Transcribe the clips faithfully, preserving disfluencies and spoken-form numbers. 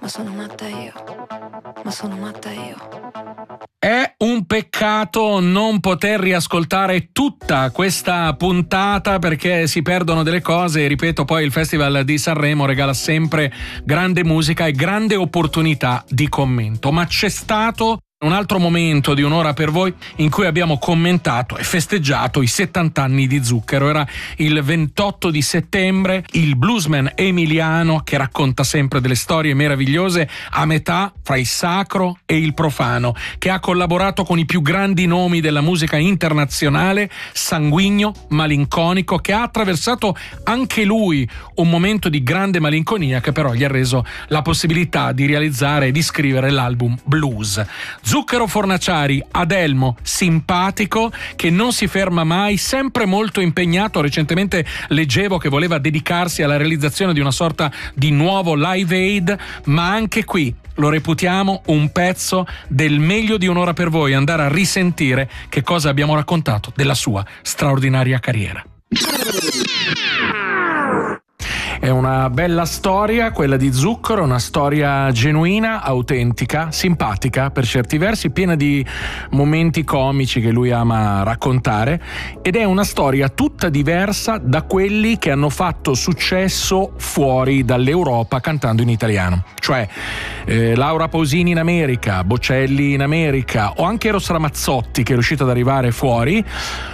ma sono matta io, ma sono matta io. È un peccato non poter riascoltare tutta questa puntata perché si perdono delle cose. Ripeto, poi il Festival di Sanremo regala sempre grande musica e grande opportunità di commento, ma c'è stato un altro momento di Un'ora per voi in cui abbiamo commentato e festeggiato i settanta anni di Zucchero. Era il ventotto di settembre, il bluesman emiliano che racconta sempre delle storie meravigliose a metà fra il sacro e il profano, che ha collaborato con i più grandi nomi della musica internazionale, sanguigno, malinconico, che ha attraversato anche lui un momento di grande malinconia che però gli ha reso la possibilità di realizzare e di scrivere l'album Blues. Zucchero Fornaciari, Adelmo, simpatico, che non si ferma mai, sempre molto impegnato. Recentemente leggevo che voleva dedicarsi alla realizzazione di una sorta di nuovo Live Aid, ma anche qui lo reputiamo un pezzo del meglio di Un'ora per voi, andare a risentire che cosa abbiamo raccontato della sua straordinaria carriera. È una bella storia quella di Zucchero, una storia genuina, autentica, simpatica per certi versi, piena di momenti comici che lui ama raccontare, ed è una storia tutta diversa da quelli che hanno fatto successo fuori dall'Europa cantando in italiano. Cioè eh, Laura Pausini in America, Bocelli in America o anche Eros Ramazzotti, che è riuscito ad arrivare fuori.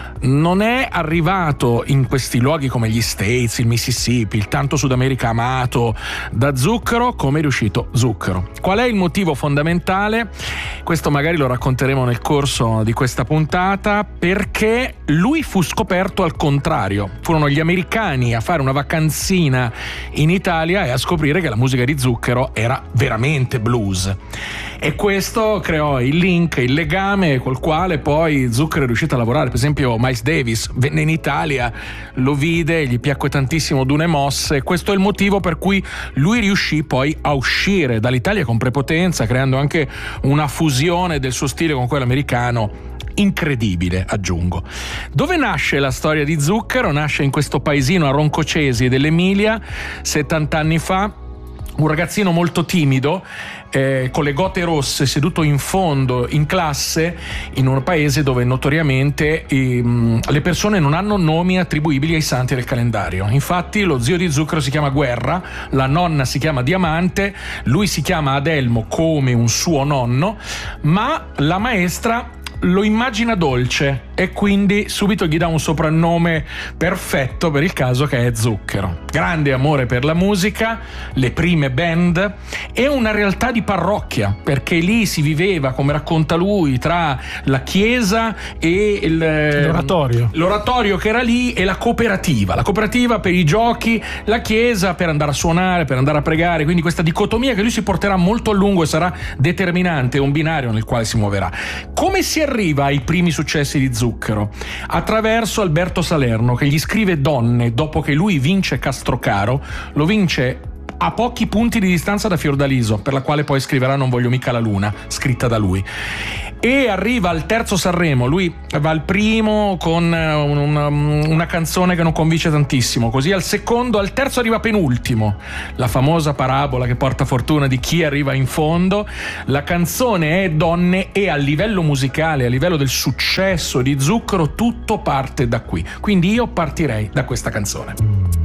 Non è arrivato in questi luoghi come gli States, il Mississippi, il tanto Sud America amato da Zucchero come è riuscito Zucchero. Qual è il motivo fondamentale? Questo magari lo racconteremo nel corso di questa puntata, perché lui fu scoperto al contrario. Furono gli americani a fare una vacanzina in Italia e a scoprire che la musica di Zucchero era veramente blues. E questo creò il link, il legame col quale poi Zucchero è riuscito a lavorare. Per esempio Miles Davis venne in Italia, lo vide, gli piacque tantissimo Dune Mosse. Questo è il motivo per cui lui riuscì poi a uscire dall'Italia con prepotenza, creando anche una fusione del suo stile con quello americano incredibile, aggiungo. Dove nasce la storia di Zucchero? Nasce in questo paesino a Roncocesi dell'Emilia, settanta anni fa. Un ragazzino molto timido, eh, con le gote rosse, seduto in fondo in classe, in un paese dove notoriamente ehm, le persone non hanno nomi attribuibili ai santi del calendario. Infatti lo zio di Zucchero si chiama Guerra, la nonna si chiama Diamante, lui si chiama Adelmo come un suo nonno, ma la maestra lo immagina dolce e quindi subito gli dà un soprannome perfetto per il caso, che è Zucchero. Grande amore per la musica, le prime band e una realtà di parrocchia, perché lì si viveva, come racconta lui, tra la chiesa e il, l'oratorio. l'oratorio che era lì, e la cooperativa la cooperativa per i giochi, la chiesa per andare a suonare, per andare a pregare. Quindi questa dicotomia che lui si porterà molto a lungo e sarà determinante, un binario nel quale si muoverà. Come si arriva ai primi successi di Zucchero? Attraverso Alberto Salerno, che gli scrive Donne dopo che lui vince Castrocaro. Lo vince a pochi punti di distanza da Fiordaliso, per la quale poi scriverà Non voglio mica la luna, scritta da lui. E arriva al terzo Sanremo, lui va al primo con una, una canzone che non convince tantissimo, così al secondo, al terzo arriva penultimo, la famosa parabola che porta fortuna di chi arriva in fondo. La canzone è Donne, e a livello musicale, a livello del successo di Zucchero, tutto parte da qui, quindi io partirei da questa canzone.